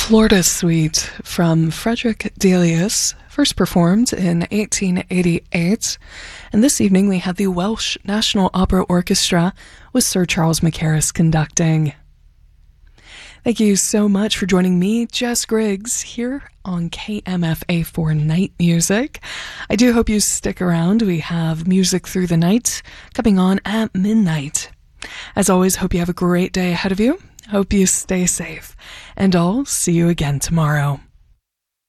Florida Suite from Frederick Delius, first performed in 1888. And this evening we had the Welsh National Opera Orchestra with Sir Charles Mackerras conducting. Thank you so much for joining me, Jess Griggs, here on KMFA for Night Music. I do hope you stick around. We have music through the night coming on at midnight. As always, hope you have a great day ahead of you. Hope you stay safe. And I'll see you again tomorrow.